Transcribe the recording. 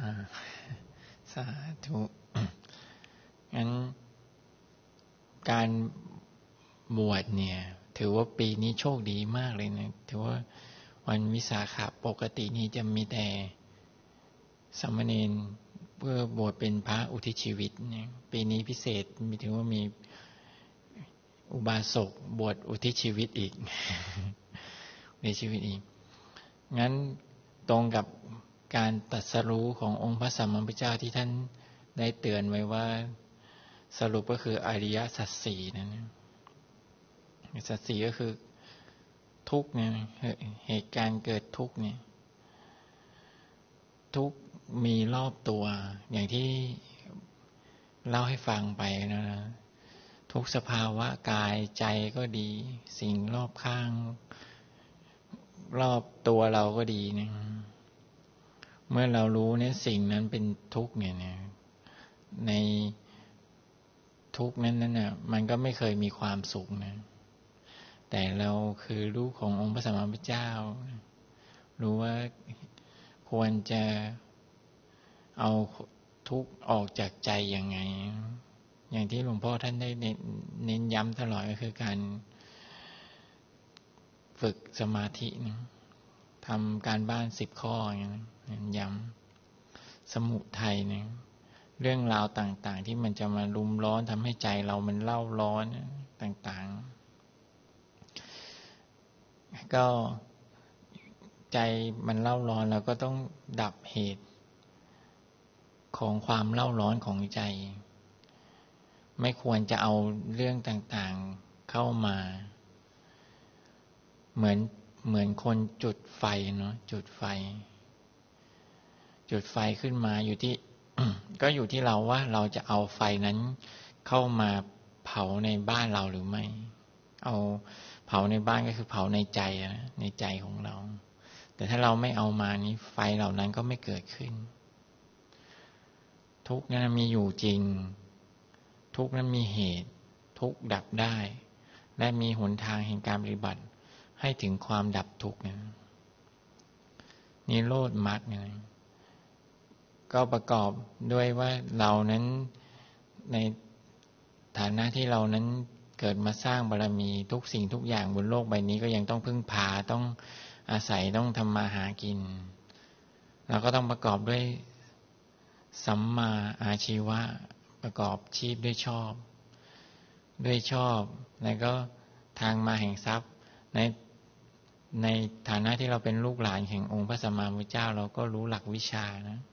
สาธุงั้นการบวชเนี่ยถือว่าปีนี้โชคดีมากเลยนะถือว่าวันวิสาขะปกตินี้จะมีแต่สามเณรเพื่อบวชเป็นพระอุทิศชีวิตเนี่ยปีนี้พิเศษมีถึงว่ามีอุบาสกบวชอุทิศชีวิตอีก ในชีวิตอีกงั้นตรงกับการตรัสรู้ขององค์พระสัมมาสัมพุทธเจ้าที่ท่านได้เตือนไว้ว่าสรุปก็คืออริยสัจสี่นั่นสัจสี่ก็คือทุกข์เนี่ยเหตุการณ์เกิดทุกข์เนี่ยทุกข์มีรอบตัวอย่างที่เล่าให้ฟังไปนะทุกสภาวะกายใจก็ดีสิ่งรอบข้างรอบตัวเราก็ดีเนี่ยเมื่อเรารู้เนี่ยสิ่งนั้นเป็นทุกข์เนี่ยในทุกข์นั้นน่ะมันก็ไม่เคยมีความสุขนะแต่เราคือลูกขององค์พระสัมมาสัมพุทธเจ้ารู้ว่าควรจะเอาทุกข์ออกจากใจยังไงอย่างที่หลวงพ่อท่านได้เน้นย้ำตลอดก็คือการฝึกสมาธินะทำการบ้าน10 ข้ออย่างนี้เน้นย้ำสมุทัยเนี่ยเรื่องราวต่างๆที่มันจะมารุมร้อนทำให้ใจเรามันเล่าร้อนต่างๆก็ใจมันเล่าร้อนเราก็ต้องดับเหตุของความเล่าร้อนของใจไม่ควรจะเอาเรื่องต่างๆเข้ามาเหมือนคนจุดไฟเนาะจุดไฟขึ้นมาอยู่ที่ ก็อยู่ที่เราว่าเราจะเอาไฟนั้นเข้ามาเผาในบ้านเราหรือไม่เอาเผาในบ้านก็คือเผาในใจนะในใจของเราแต่ถ้าเราไม่เอามานี้ไฟเหล่านั้นก็ไม่เกิดขึ้นทุกข์นั้นมีอยู่จริงทุกข์นั้นมีเหตุทุกข์ดับได้และมีหนทางแห่งการปฏิบัติให้ถึงความดับทุกข์นิโรธมรรคก็ประกอบด้วยว่าเรานั้นในฐานะที่เรานั้นเกิดมาสร้างบารมีทุกสิ่งทุกอย่างบนโลกใบนี้ก็ยังต้องพึ่งพาต้องอาศัยต้องทำมาหากินเราก็ต้องประกอบด้วยสัมมาอาชีวะประกอบชีพด้วยชอบแล้วก็ทางมาแห่งทรัพย์ในฐานะที่เราเป็นลูกหลานแห่งองค์พระสัมมาสัมพุทธเจ้าเราก็รู้หลักวิชานะ